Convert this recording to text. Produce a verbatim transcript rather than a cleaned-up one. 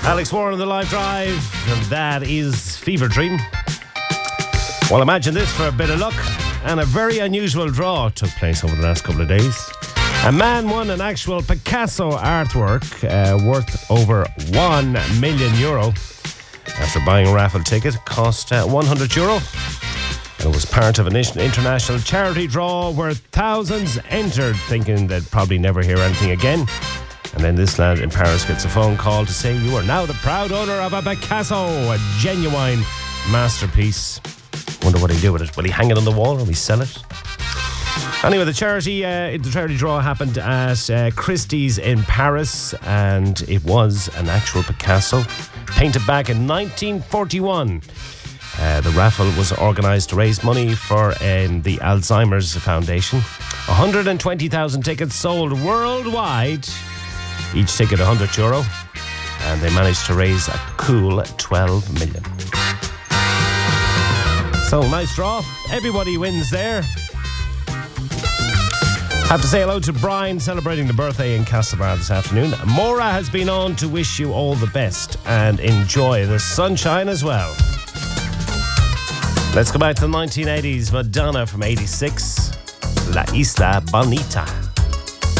Alex Warren on the live drive, and that is Fever Dream. Well, imagine this for a bit of luck, and a very unusual draw took place over the last couple of days. A man won an actual Picasso artwork uh, worth over one million euro after buying a raffle ticket. It cost uh, one hundred euro. And it was part of an international charity draw where thousands entered, thinking they'd probably never hear anything again. And then this lad in Paris gets a phone call to say, you are now the proud owner of a Picasso, a genuine masterpiece. Wonder what he'll do with it. Will he hang it on the wall or will he sell it? Anyway, the charity uh, the charity draw happened at uh, Christie's in Paris, and it was an actual Picasso painted back in nineteen forty-one. Uh, the raffle was organised to raise money for um, the Alzheimer's Foundation. one hundred twenty thousand tickets sold worldwide. Each ticket one hundred euro. And they managed to raise a cool twelve million. So, nice draw. Everybody wins there. Have to say hello to Brian celebrating the birthday in Castlebar this afternoon. Maura has been on to wish you all the best and enjoy the sunshine as well. Let's go back to the nineteen eighties. Madonna from eighty-six. La Isla Bonita.